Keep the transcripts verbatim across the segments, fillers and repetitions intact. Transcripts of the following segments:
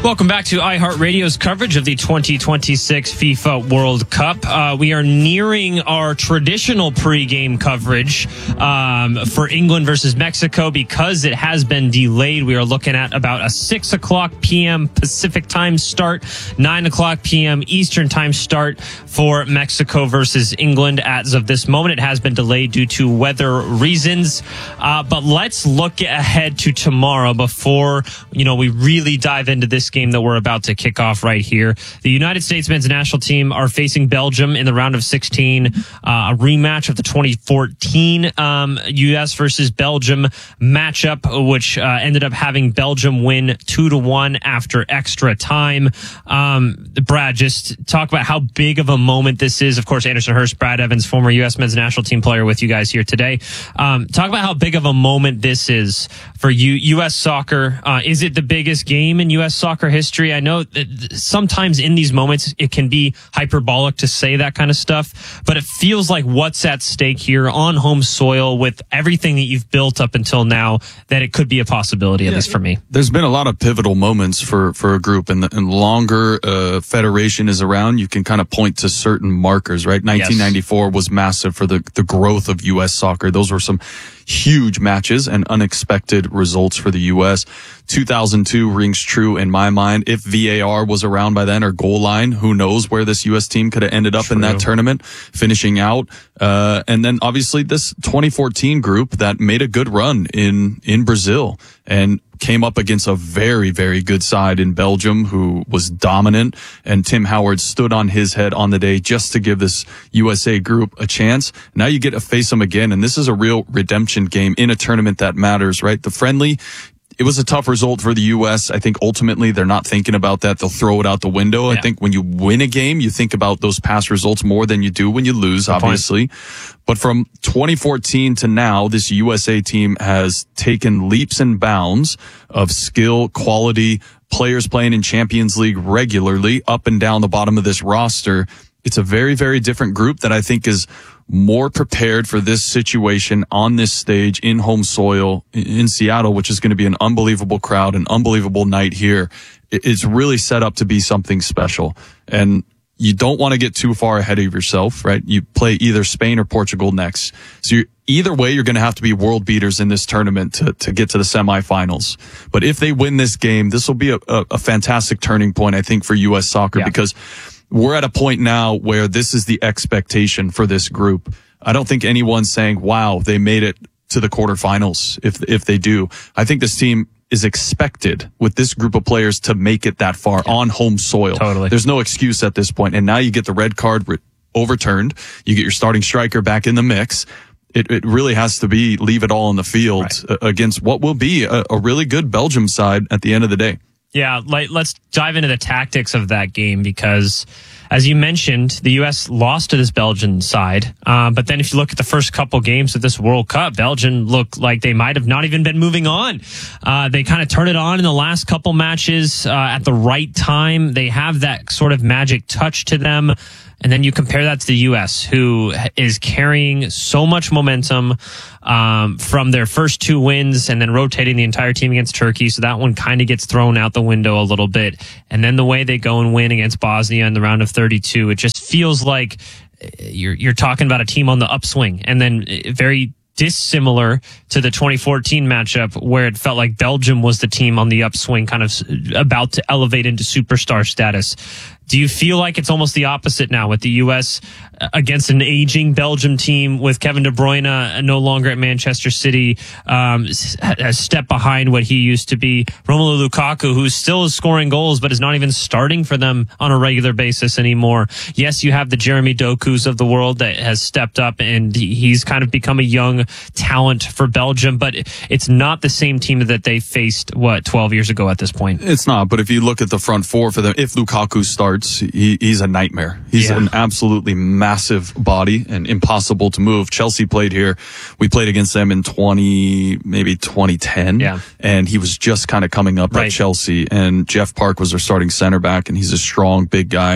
Welcome back to iHeartRadio's coverage of the twenty twenty-six FIFA World Cup. Uh, we are nearing our traditional pregame coverage um, for England versus Mexico because it has been delayed. We are looking at about a six o'clock p.m. Pacific time start, nine o'clock p.m. Eastern time start for Mexico versus England. As of this moment, it has been delayed due to weather reasons. Uh, but let's look ahead to tomorrow before, you know, we really dive into this game that we're about to kick off right here. The United States men's national team are facing Belgium in the round of sixteen, uh, a rematch of the twenty fourteen um, U S versus Belgium matchup, which uh, ended up having Belgium win two to one after extra time. Um, Brad, just talk about how big of a moment this is. Of course, Anderson Hurst, Brad Evans, former U S men's national team player, with you guys here today. Um, talk about how big of a moment this is for you, U S soccer. Uh, is it the biggest game in U S soccer history? I know that sometimes in these moments it can be hyperbolic to say that kind of stuff, but it feels like what's at stake here on home soil with everything that you've built up until now, that it could be a possibility, at yeah, least for me. There's been a lot of pivotal moments for, for a group, and the and longer uh, federation is around, you can kind of point to certain markers, right? nineteen ninety-four yes. was massive for the, the growth of U S soccer. Those were some huge matches and unexpected results for the U S. two thousand two rings true in my mind. If V A R was around by then, or goal line, who knows where this U S team could have ended up true. in that tournament, finishing out. Uh, and then obviously this twenty fourteen group that made a good run in, in Brazil and came up against a very, very good side in Belgium who was dominant, and Tim Howard stood on his head on the day just to give this U S A group a chance. Now you get to face them again, and this is a real redemption game in a tournament that matters, right? The friendly, it was a tough result for the U S. I think ultimately they're not thinking about that. They'll throw it out the window. Yeah. I think when you win a game, you think about those past results more than you do when you lose, Good obviously. Point. But from twenty fourteen to now, this U S A team has taken leaps and bounds of skill, quality, players playing in Champions League regularly up and down the bottom of this roster. It's a very, very different group that I think is more prepared for this situation on this stage in home soil in Seattle, which is going to be an unbelievable crowd, an unbelievable night here. It's really set up to be something special. And you don't want to get too far ahead of yourself, right? You play either Spain or Portugal next. So you're, either way, you're going to have to be world beaters in this tournament to, to get to the semifinals. But if they win this game, this will be a, a, a fantastic turning point, I think, for U S soccer, yeah. because we're at a point now where this is the expectation for this group. I don't think anyone's saying, wow, they made it to the quarterfinals if, if they do. I think this team is expected with this group of players to make it that far yeah. on home soil. Totally. There's no excuse at this point. And now you get the red card re- overturned. You get your starting striker back in the mix. It, it really has to be leave it all on the field right. uh, against what will be a, a really good Belgium side at the end of the day. Yeah, like, let's dive into the tactics of that game because, as you mentioned, the U S lost to this Belgian side. Uh, but then if you look at the first couple games of this World Cup, Belgium looked like they might have not even been moving on. Uh, they kind of turned it on in the last couple matches uh, at the right time. They have that sort of magic touch to them. And then you compare that to the U S, who is carrying so much momentum um, from their first two wins and then rotating the entire team against Turkey. So that one kind of gets thrown out the window a little bit. And then the way they go and win against Bosnia in the round of thirty-two, it just feels like you're you're talking about a team on the upswing. And then very dissimilar to the twenty fourteen matchup where it felt like Belgium was the team on the upswing, kind of about to elevate into superstar status. Do you feel like it's almost the opposite now with the U S against an aging Belgium team with Kevin De Bruyne no longer at Manchester City, um, a step behind what he used to be? Romelu Lukaku, who still is scoring goals, but is not even starting for them on a regular basis anymore. Yes, you have the Jeremy Doku's of the world that has stepped up, and he's kind of become a young talent for Belgium, but it's not the same team that they faced, what, twelve years ago at this point? It's not, but if you look at the front four for them, if Lukaku starts, He, he's a nightmare. He's yeah. an absolutely massive body and impossible to move. Chelsea played here. We played against them in twenty, maybe twenty ten. Yeah. And he was just kind of coming up right. at Chelsea. And Jeff Park was their starting center back, and he's a strong, big guy.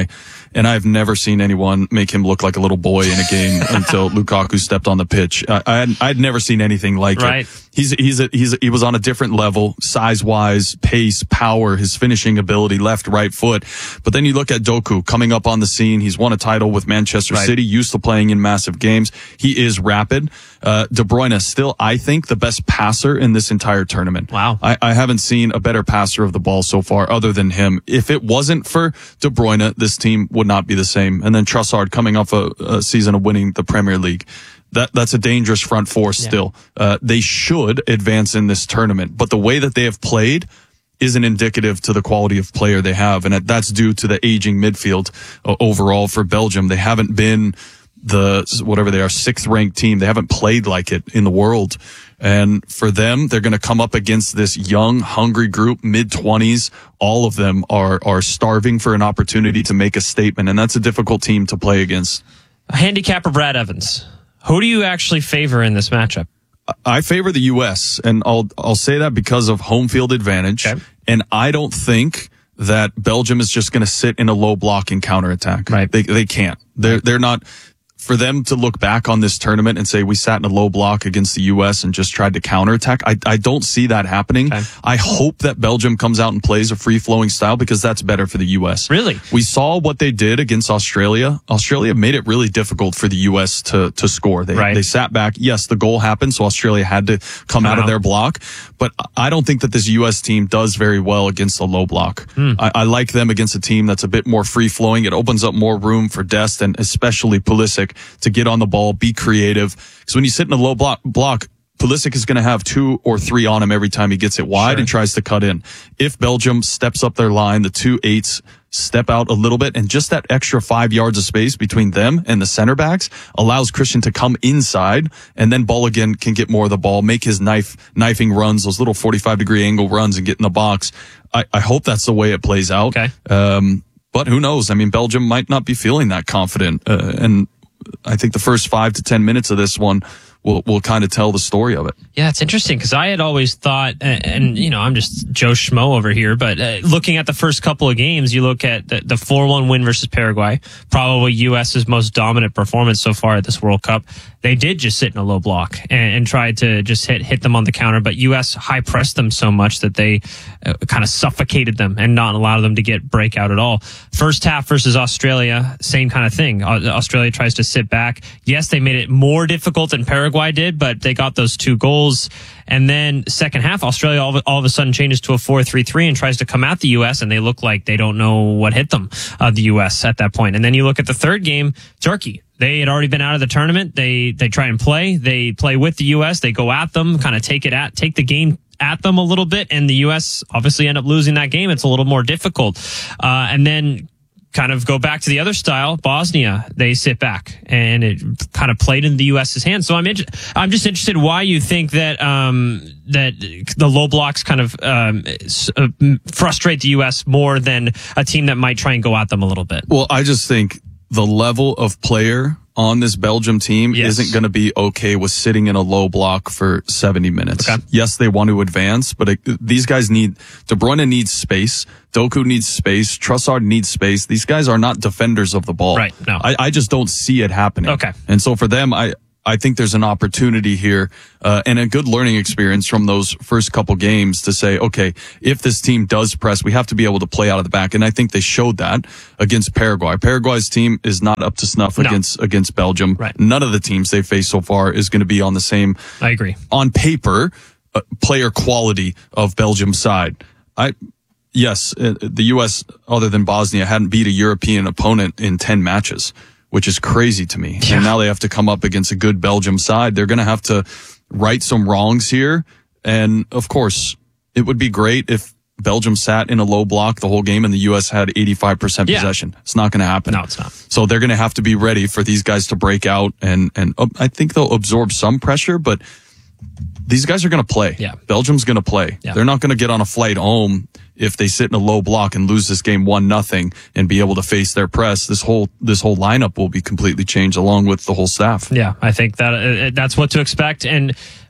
and I've never seen anyone make him look like a little boy in a game until Lukaku stepped on the pitch. I, I had, I'd never seen anything like right. it. He's he's a, he's a, he was on a different level, size wise, pace, power, his finishing ability, left, right foot. But then you look at Doku coming up on the scene. He's won a title with Manchester right. City, used to playing in massive games. He is rapid. Uh, De Bruyne still, I think, the best passer in this entire tournament. Wow. I, I haven't seen a better passer of the ball so far other than him. If it wasn't for De Bruyne, this team would not be the same. And then Trossard coming off a, a season of winning the Premier League. That, that's a dangerous front four still. Yeah. Uh, they should advance in this tournament, but the way that they have played isn't indicative to the quality of player they have. And that's due to the aging midfield uh, overall for Belgium. They haven't been the, whatever they are, sixth ranked team. They haven't played like it in the world. And for them, they're going to come up against this young, hungry group, mid twenties. All of them are, are starving for an opportunity to make a statement. And that's a difficult team to play against. A handicapper, Brad Evans. Who do you actually favor in this matchup? I favor the U S, and I'll I'll say that because of home field advantage. Okay. And I don't think that Belgium is just going to sit in a low block and counterattack. Right. They they can't. They're they're not. For them to look back on this tournament and say we sat in a low block against the U S and just tried to counterattack, I, I don't see that happening. Okay. I hope that Belgium comes out and plays a free-flowing style because that's better for the U S. Really? We saw what they did against Australia. Australia made it really difficult for the U S to, to score. They, right. they sat back. Yes, the goal happened, so Australia had to come out, out of their block. But I don't think that this U S team does very well against a low block. Hmm. I, I like them against a team that's a bit more free-flowing. It opens up more room for Dest and especially Pulisic to get on the ball, be creative. Because when you sit in a low block, block Pulisic is going to have two or three on him every time he gets it wide sure. and tries to cut in. If Belgium steps up their line, the two eights step out a little bit, and just that extra five yards of space between them and the center backs allows Christian to come inside, and then Balogun can get more of the ball, make his knife knifing runs, those little forty-five degree angle runs, and get in the box. I, I hope that's the way it plays out. Okay. Um, but who knows? I mean, Belgium might not be feeling that confident, uh, and I think the first five to ten minutes of this one will will kind of tell the story of it. Yeah, it's interesting because I had always thought, and, and you know, I'm just Joe Schmo over here, but uh, looking at the first couple of games, you look at the, the four one win versus Paraguay, probably U S's most dominant performance so far at this World Cup. They did just sit in a low block and, and tried to just hit hit them on the counter, but U S high pressed them so much that they uh, kind of suffocated them and not allowed them to get breakout at all. First half versus Australia, same kind of thing. Australia tries to sit back. Yes, they made it more difficult than Paraguay did, but they got those two goals. And then second half, Australia all of, all of a sudden changes to a four three three and tries to come at the U S, and they look like they don't know what hit them, uh, the U S at that point. And then you look at the third game, Turkey. They had already been out of the tournament. They they try and play. They play with the U S. They go at them, kind of take it at, take the game at them a little bit, and the U S obviously end up losing that game. It's a little more difficult. Uh, and then kind of go back to the other style, Bosnia, they sit back, and it kind of played in the U S's hands. So I'm inter- I'm just interested why you think that um, that the low blocks kind of um, uh, frustrate the U S more than a team that might try and go at them a little bit. Well, I just think the level of player on this Belgium team yes. isn't going to be okay with sitting in a low block for seventy minutes. Okay. Yes, they want to advance, but it, these guys need, De Bruyne needs space. Doku needs space. Trossard needs space. These guys are not defenders of the ball. Right. No. I, I just don't see it happening. Okay. And so for them, I, I think there's an opportunity here, uh, and a good learning experience from those first couple games to say, okay, if this team does press, we have to be able to play out of the back. And I think they showed that against Paraguay. Paraguay's team is not up to snuff no. against, against Belgium. Right. None of the teams they've faced so far is going to be on the same, I agree. on paper, uh, player quality of Belgium's side. I, yes, uh, the U S, other than Bosnia, hadn't beat a European opponent in ten matches. Which is crazy to me. Yeah. And now they have to come up against a good Belgium side. They're going to have to right some wrongs here. And of course, it would be great if Belgium sat in a low block the whole game and the U S had eighty-five percent yeah. possession. It's not going to happen. No, it's not. So they're going to have to be ready for these guys to break out, and, and uh, I think they'll absorb some pressure, but these guys are going to play. Yeah. Belgium's going to play. Yeah. They're not going to get on a flight home if they sit in a low block and lose this game one nothing and be able to face their press. This whole this whole lineup will be completely changed along with the whole staff. Yeah, I think that uh, that's what to expect. And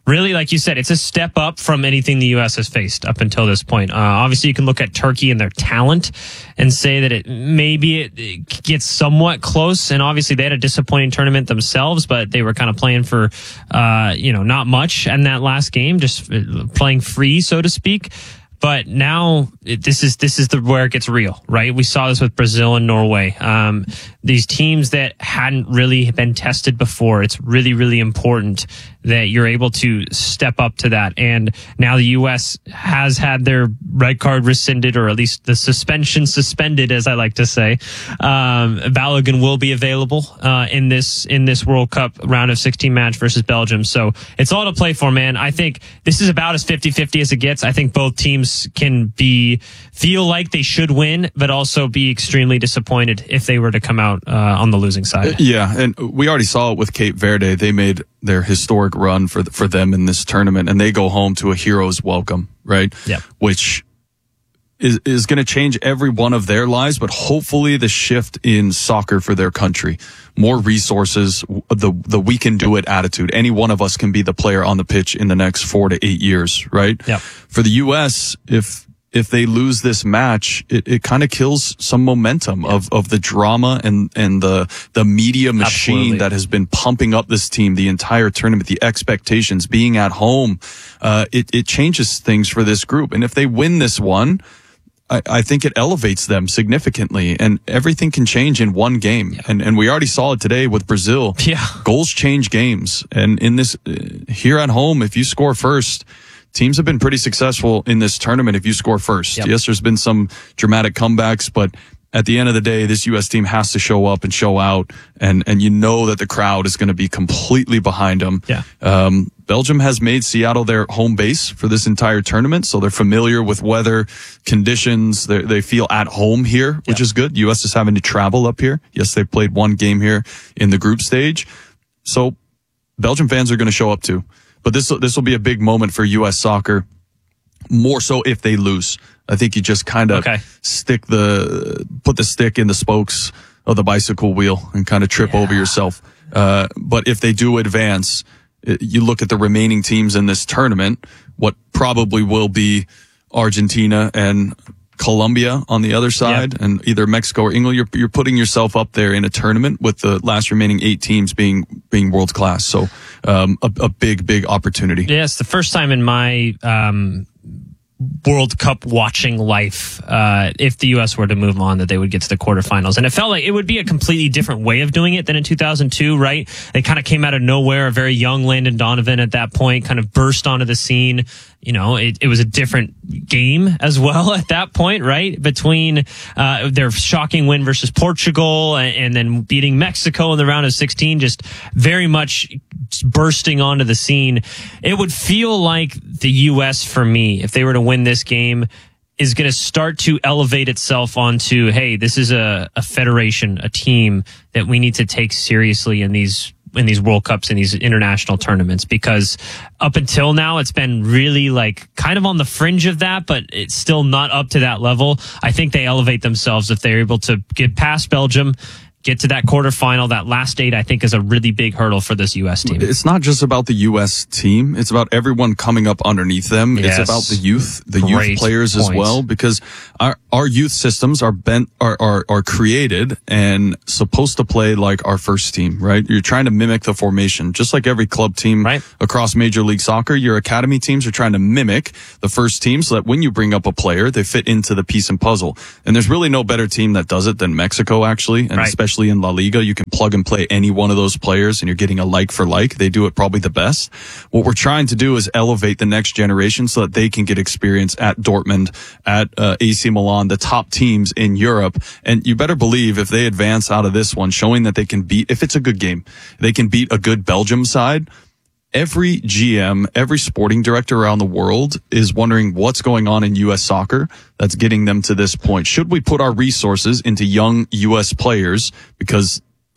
really, like you said, it's a step up from anything the U S has faced up until this point. Uh, obviously, you can look at Turkey and their talent and say that it maybe it, it gets somewhat close. And obviously, they had a disappointing tournament themselves, but they were kind of playing for, uh, you know, not much in that last game, just playing free, so to speak. But now it, this is this is the where it gets real, right? We saw this with Brazil and Norway. Um, these teams that hadn't really been tested before. It's really, really important that you're able to step up to that. And now the U S has had their red card rescinded, or at least the suspension suspended, as I like to say. Um, Balogun will be available uh, in this in this World Cup round of sixteen match versus Belgium. So it's all to play for, man. I think this is about as fifty-fifty as it gets. I think both teams can be feel like they should win, but also be extremely disappointed if they were to come out uh, on the losing side. Yeah, and we already saw it with Cape Verde. They made their historic run for for them in this tournament, and they go home to a hero's welcome, right? Yeah. Which is is going to change every one of their lives, but hopefully the shift in soccer for their country, more resources, the the we can do it attitude. Any one of us can be the player on the pitch in the next four to eight years, right? Yeah. For the U S, if if they lose this match, it, it kind of kills some momentum yeah. of, of the drama and, and the, the media machine Absolutely. That has been pumping up this team the entire tournament, the expectations, being at home. Uh, it, it changes things for this group. And if they win this one, I, I think it elevates them significantly, and everything can change in one game. Yeah. And, and we already saw it today with Brazil. Yeah. Goals change games. And in this, uh, here at home, if you score first, teams have been pretty successful in this tournament if you score first. Yep. Yes, there's been some dramatic comebacks, but at the end of the day, this U S team has to show up and show out, and, and you know that the crowd is going to be completely behind them. Yeah. Um, Belgium has made Seattle their home base for this entire tournament, so they're familiar with weather conditions. They they feel at home here, which yeah. is good. U S is having to travel up here. Yes, they played one game here in the group stage, so Belgium fans are going to show up too. But this this will be a big moment for U S soccer, more so if they lose. I think you just kind of okay. stick the put the stick in the spokes of the bicycle wheel and kind of trip yeah. over yourself. Uh, but if they do advance, you look at the remaining teams in this tournament, what probably will be Argentina and Colombia on the other side, yep. and either Mexico or England. You're you're putting yourself up there in a tournament with the last remaining eight teams being being world class. So um, a, a big big opportunity. Yeah, it's the first time in my um, World Cup watching life, uh, if the U S were to move on, that they would get to the quarterfinals. And it felt like it would be a completely different way of doing it than in two thousand two, right? They kind of came out of nowhere. A very young Landon Donovan at that point kind of burst onto the scene. You know, it, it was a different game as well at that point, right? Between uh, their shocking win versus Portugal and, and then beating Mexico in the round of sixteen, just very much bursting onto the scene. It would feel like the U S, for me, if they were to win this game, is going to start to elevate itself onto, hey, this is a, a federation, a team that we need to take seriously in these in these World Cups and these international tournaments, because up until now it's been really like kind of on the fringe of that, but it's still not up to that level. I think they elevate themselves if they're able to get past Belgium, get to that quarterfinal. That last eight, I think, is a really big hurdle for this U S team. It's not just about the U S team. It's about everyone coming up underneath them. Yes. It's about the youth, the Great youth players point. as well, because our, our youth systems are bent, are, are, are created and supposed to play like our first team, right? You're trying to mimic the formation, just like every club team right. across Major League Soccer. Your academy teams are trying to mimic the first team so that when you bring up a player, they fit into the piece and puzzle. And there's really no better team that does it than Mexico, actually, and right. especially in La Liga. You can plug and play any one of those players and you're getting a like for like. They do it probably the best. What we're trying to do is elevate the next generation so that they can get experience at Dortmund, at uh, A C Milan, the top teams in Europe. And you better believe if they advance out of this one, showing that they can beat, if it's a good game, they can beat a good Belgium side. Every G M, every sporting director around the world is wondering what's going on in U S soccer that's getting them to this point. Should we put our resources into young U S players because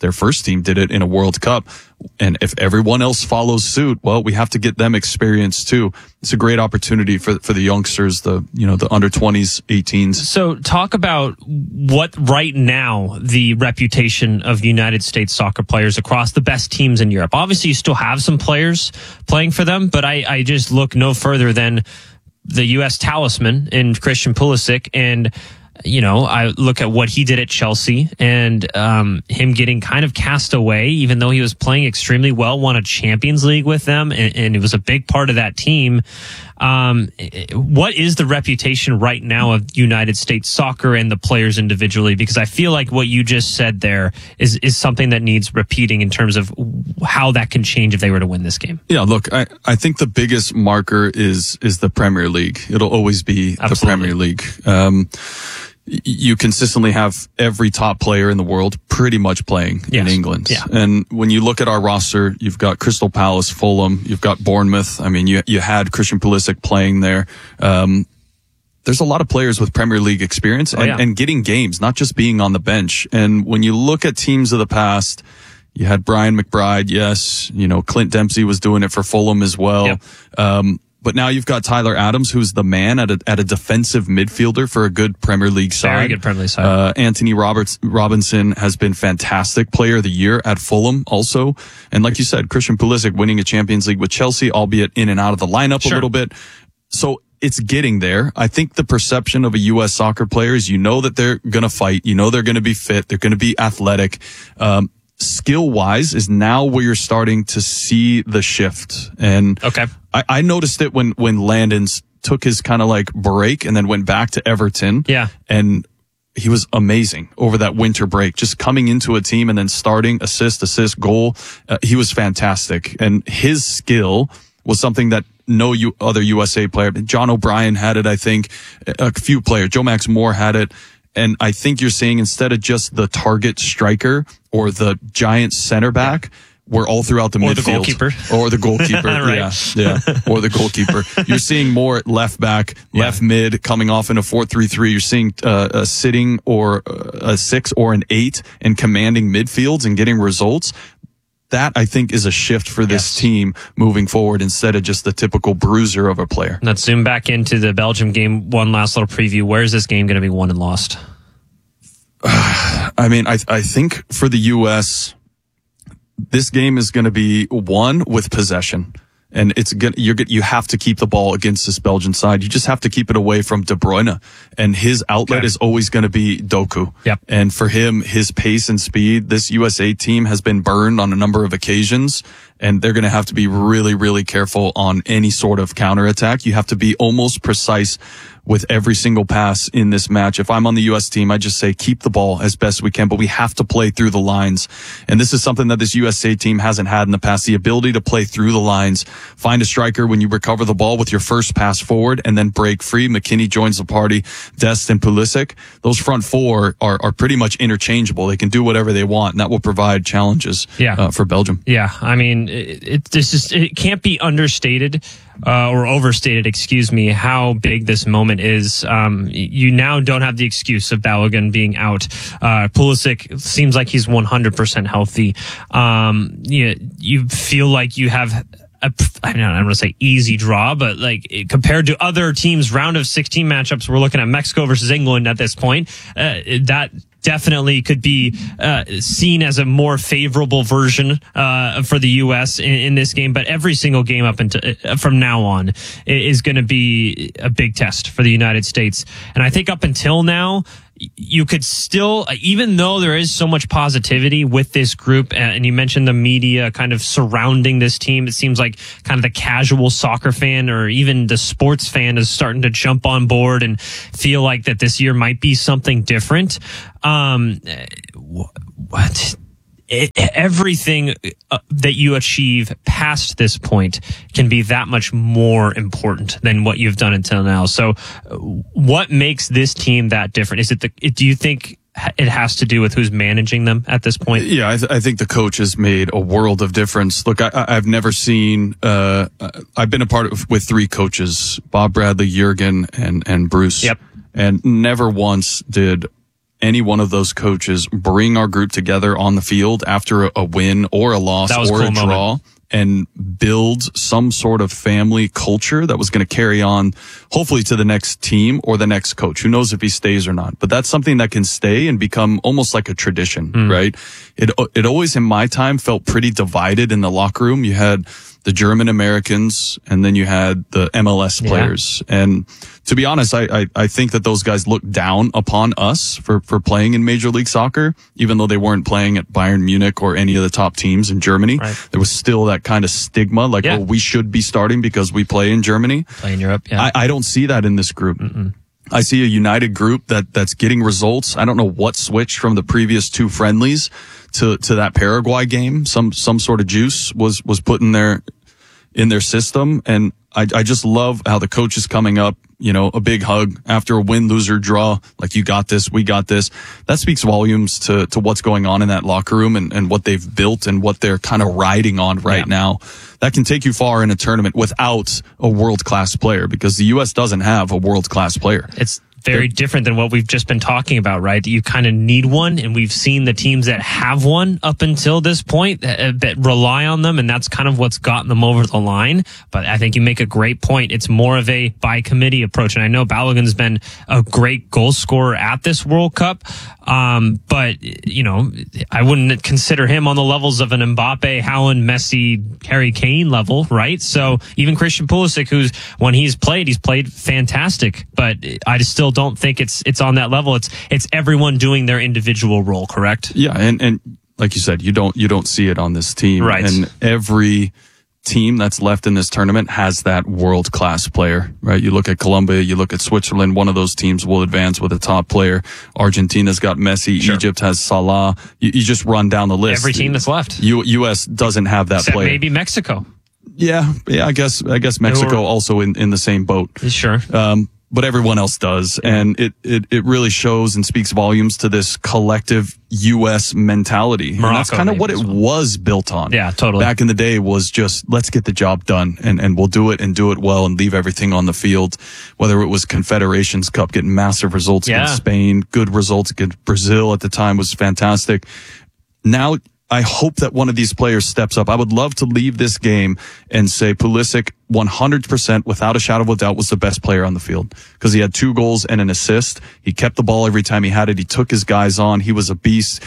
their first team did it in a World Cup. And if everyone else follows suit, well, we have to get them experience too. It's a great opportunity for for the youngsters, the you know the under twenties, eighteens. So talk about what right now the reputation of United States soccer players across the best teams in Europe. Obviously, you still have some players playing for them, but I, I just look no further than the U S talisman in Christian Pulisic, and you know, I look at what he did at Chelsea and um, him getting kind of cast away, even though he was playing extremely well, won a Champions League with them, and, and it was a big part of that team. Um, what is the reputation right now of United States soccer and the players individually? Because I feel like what you just said there is, is something that needs repeating in terms of how that can change if they were to win this game. Yeah, look, I, I think the biggest marker is is the Premier League. It'll always be Absolutely. the Premier League. Um, you consistently have every top player in the world pretty much playing yes. in England. Yeah. And when you look at our roster, you've got Crystal Palace, Fulham, you've got Bournemouth. I mean, you you had Christian Pulisic playing there. Um, there's a lot of players with Premier League experience and, oh, yeah. and getting games, not just being on the bench. And when you look at teams of the past, you had Brian McBride, yes. You know, Clint Dempsey was doing it for Fulham as well. Yep. Um, But now you've got Tyler Adams, who's the man at a, at a defensive midfielder for a good Premier League side. Very good Premier League side. Uh, Anthony Roberts, Robinson has been fantastic player of the year at Fulham also. And like you said, Christian Pulisic winning a Champions League with Chelsea, albeit in and out of the lineup Sure. a little bit. So it's getting there. I think the perception of a U S soccer player is you know that they're going to fight. You know they're going to be fit. They're going to be athletic. Um, skill wise is now where you're starting to see the shift. And okay. I, I noticed it when, when Landon's took his kind of like break and then went back to Everton. Yeah. And he was amazing over that winter break, just coming into a team and then starting assist, assist, goal. Uh, he was fantastic. And his skill was something that no U, other U S A player, John O'Brien had it, I think, a few players, Joe Max Moore had it. And I think you're seeing instead of just the target striker or the giant center back, we're all throughout the or midfield. the goalkeeper. Or the goalkeeper. Right. Yeah. Yeah. Or the goalkeeper. You're seeing more at left back, yeah. left mid coming off in a four three three. You're seeing uh, a sitting or a six or an eight and commanding midfields and getting results. That, I think, is a shift for this yes. team moving forward instead of just the typical bruiser of a player. Let's zoom back into the Belgium game. One last little preview. Where is this game going to be won and lost? I mean, I I think for the U S, this game is going to be won with possession. And it's good. You're good. You have to keep the ball against this Belgian side. You just have to keep it away from De Bruyne, and his outlet okay. is always going to be Doku. Yep. And for him, his pace and speed, this U S A team has been burned on a number of occasions, and they're going to have to be really, really careful on any sort of counterattack. You have to be almost precise with every single pass in this match. If I'm on the U S team, I just say keep the ball as best we can, but we have to play through the lines. And this is something that this U S A team hasn't had in the past, the ability to play through the lines, find a striker when you recover the ball with your first pass forward and then break free. McKinney joins the party, Dest and Pulisic. Those front four are, are pretty much interchangeable. They can do whatever they want, and that will provide challenges yeah. uh, for Belgium. Yeah, I mean, it, it, this is, it can't be understated. Uh, or overstated, excuse me, how big this moment is. Um, you now don't have the excuse of Balogun being out. Uh, Pulisic seems like he's one hundred percent healthy. Um, you, you feel like you have a, I don't know, I don't want to say easy draw, but like compared to other teams' round of sixteen matchups, we're looking at Mexico versus England at this point. Uh, that definitely could be uh, seen as a more favorable version uh, for the U S in, in this game. But every single game up until uh, from now on is going to be a big test for the United States. And I think up until now, you could still, even though there is so much positivity with this group, and you mentioned the media kind of surrounding this team, it seems like kind of the casual soccer fan or even the sports fan is starting to jump on board and feel like that this year might be something different. Um, what? It, everything uh, that you achieve past this point can be that much more important than what you've done until now. So uh, what makes this team that different? Is it the, do you think it has to do with who's managing them at this point? Yeah, I, th- I think the coach has made a world of difference. Look, I, I've never seen, uh, I've been a part of with three coaches, Bob Bradley, Jurgen, and, and Bruce. Yep. And never once did any one of those coaches bring our group together on the field after a, a win or a loss or a, cool a draw moment. And build some sort of family culture that was going to carry on, hopefully, to the next team or the next coach. Who knows if he stays or not? But that's something that can stay and become almost like a tradition, mm. right? It it always, in my time, felt pretty divided in the locker room. You had the German Americans, and then you had the M L S players. Yeah. And to be honest, I, I, I think that those guys looked down upon us for, for playing in Major League Soccer, even though they weren't playing at Bayern Munich or any of the top teams in Germany. Right. There was still that kind of stigma, like, yeah. oh, we should be starting because we play in Germany. Play in Europe, yeah. I, I don't see that in this group. Mm-mm. I see a united group that, that's getting results. I don't know what switched from the previous two friendlies to, to that Paraguay game. Some, some sort of juice was, was put in their, in their system. And I, I just love how the coach is coming up, you know, a big hug after a win, lose, or draw. Like, you got this, we got this. That speaks volumes to, to what's going on in that locker room and, and what they've built and what they're kind of riding on right yeah. now. That can take you far in a tournament without a world-class player, because the U S doesn't have a world-class player. It's very different than what we've just been talking about, right? That you kind of need one, and we've seen the teams that have one up until this point that, that rely on them, and that's kind of what's gotten them over the line. But I think you make a great point. It's more of a by committee approach, and I know Balogun's been a great goal scorer at this World Cup, um, but, you know, I wouldn't consider him on the levels of an Mbappe, Haaland, Messi, Harry Kane level, right? So even Christian Pulisic, who's, when he's played, he's played fantastic, but I just still don't think it's it's on that level. It's it's everyone doing their individual role, correct? Yeah, and and like you said, you don't you don't see it on this team. Right. And every team that's left in this tournament has that world class player, right? You look at Colombia, you look at Switzerland, one of those teams will advance with a top player. Argentina's got Messi, sure. Egypt has Salah. You, you just run down the list. Every team that's left. U, U.S. doesn't have that Except player. Maybe Mexico. Yeah, yeah, I guess I guess Mexico were, also in, in the same boat. Sure. Um But everyone else does. And it, it, it really shows and speaks volumes to this collective U S mentality. Morocco, and that's kind of what it well. was built on. Yeah, totally. Back in the day was just, let's get the job done and, and we'll do it and do it well and leave everything on the field. Whether it was Confederations Cup, getting massive results yeah. against Spain, good results against Brazil at the time was fantastic. Now, I hope that one of these players steps up. I would love to leave this game and say Pulisic one hundred percent without a shadow of a doubt was the best player on the field, because he had two goals and an assist. He kept the ball every time he had it. He took his guys on. He was a beast.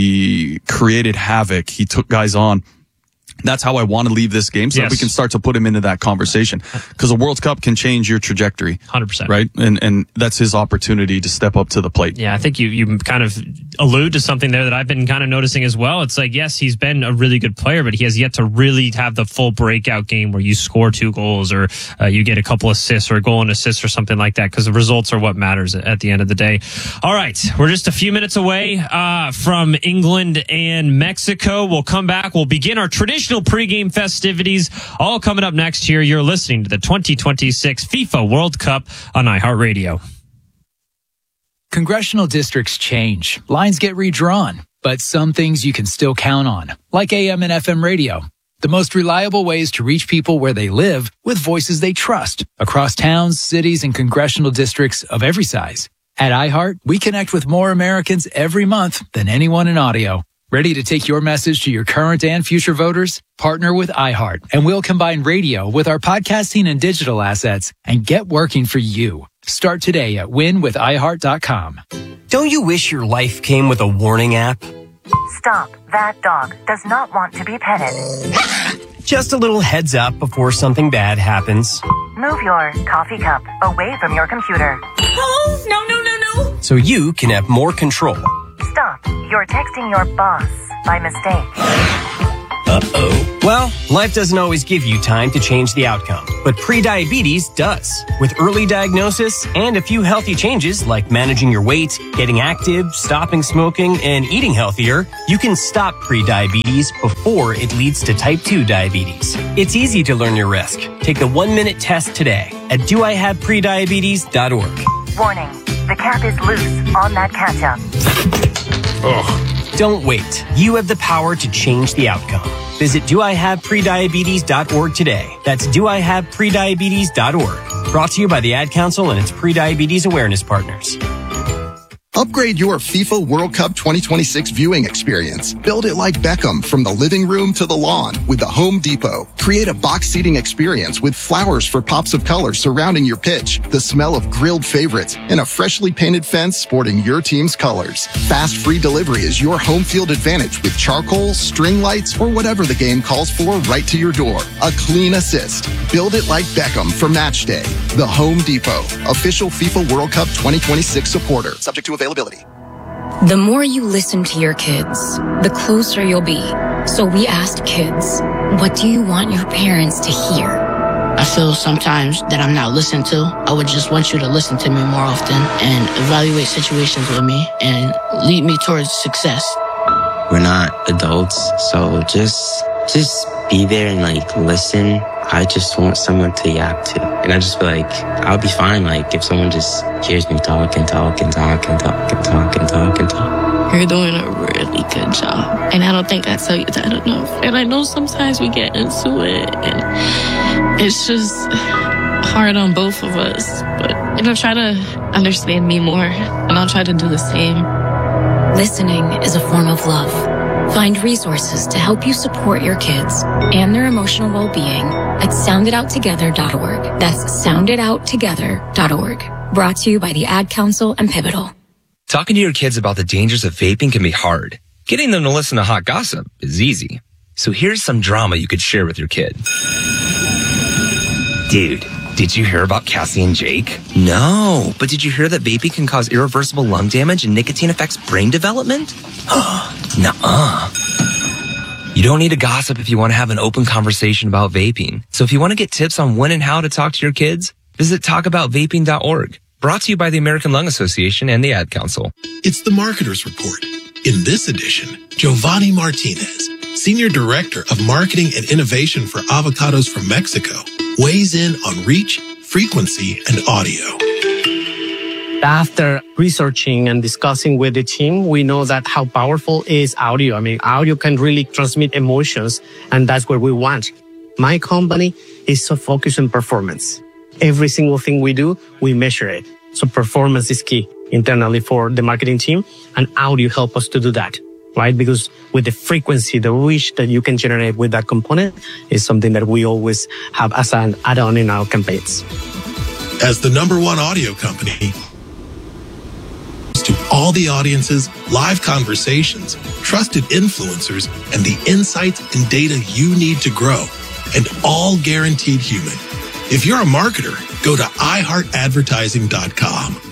He created havoc. He took guys on. That's how I want to leave this game, so yes. that we can start to put him into that conversation. Because a World Cup can change your trajectory. one hundred percent. Right? And and that's his opportunity to step up to the plate. Yeah, I think you, you kind of allude to something there that I've been kind of noticing as well. It's like, yes, he's been a really good player, but he has yet to really have the full breakout game where you score two goals or uh, you get a couple assists or a goal and assist or something like that, because the results are what matters at the end of the day. All right, we're just a few minutes away uh, from England and Mexico. We'll come back. We'll begin our traditional pregame festivities, all coming up next here. You're listening to the twenty twenty-six FIFA World Cup on iHeartRadio. Congressional districts change, lines get redrawn, but some things you can still count on, like A M and F M radio. The most reliable ways to reach people where they live with voices they trust across towns, cities, and congressional districts of every size. At iHeart, we connect with more Americans every month than anyone in audio. Ready to take your message to your current and future voters? Partner with iHeart, and we'll combine radio with our podcasting and digital assets and get working for you. Start today at win with i heart dot com. Don't you wish your life came with a warning app? Stop. That dog does not want to be petted. Just a little heads up before something bad happens. Move your coffee cup away from your computer. Oh, no, no, no, no. So you can have more control. Stop. You're texting your boss by mistake. Uh-oh. Well, life doesn't always give you time to change the outcome, but prediabetes does. With early diagnosis and a few healthy changes like managing your weight, getting active, stopping smoking, and eating healthier, you can stop prediabetes before it leads to type two diabetes. It's easy to learn your risk. Take the one-minute test today at do I have prediabetes dot org. Warning. The cap is loose on that ketchup. Ugh. Don't wait. You have the power to change the outcome. Visit do I have prediabetes dot org today. That's do I have prediabetes dot org. Brought to you by the Ad Council and its prediabetes awareness partners. Upgrade your FIFA World Cup twenty twenty-six viewing experience. Build it like Beckham from the living room to the lawn with the Home Depot. Create a box seating experience with flowers for pops of color surrounding your pitch, the smell of grilled favorites, and a freshly painted fence sporting your team's colors. Fast free delivery is your home field advantage with charcoal, string lights, or whatever the game calls for right to your door. A clean assist. Build it like Beckham for match day. The Home Depot, official FIFA World Cup twenty twenty-six supporter. Subject to availability. The more you listen to your kids, the closer you'll be. So we asked kids, what do you want your parents to hear? I feel sometimes that I'm not listened to. I would just want you to listen to me more often and evaluate situations with me and lead me towards success. We're not adults, so just just be there and like listen. I just want someone to yap to. And I just feel like I'll be fine like if someone just hears me talk and talk and talk and talk and talk and talk and talk. You're doing a really good job. And I don't think I tell you that enough. And I know sometimes we get into it and it's just hard on both of us. But you know, try to understand me more and I'll try to do the same. Listening is a form of love. Find resources to help you support your kids and their emotional well-being at sound it out together dot org. That's sound it out together dot org. Brought to you by the Ad Council and Pivotal. Talking to your kids about the dangers of vaping can be hard. Getting them to listen to hot gossip is easy. So here's some drama you could share with your kid. Dude, did you hear about Cassie and Jake? No, but did you hear that vaping can cause irreversible lung damage and nicotine affects brain development? Nuh-uh. You don't need to gossip if you want to have an open conversation about vaping. So if you want to get tips on when and how to talk to your kids, visit talk about vaping dot org. Brought to you by the American Lung Association and the Ad Council. It's the Marketer's Report. In this edition, Giovanni Martinez, Senior Director of Marketing and Innovation for Avocados from Mexico, weighs in on reach, frequency, and audio. After researching and discussing with the team, we know that how powerful is audio. I mean, audio can really transmit emotions, and that's what we want. My company is so focused on performance. Every single thing we do, we measure it. So performance is key internally for the marketing team, and audio help us to do that, right? Because with the frequency, the reach that you can generate with that component is something that we always have as an add-on in our campaigns. As the number one audio company, to all the audiences, live conversations, trusted influencers, and the insights and data you need to grow, and all guaranteed human. If you're a marketer, go to i heart advertising dot com.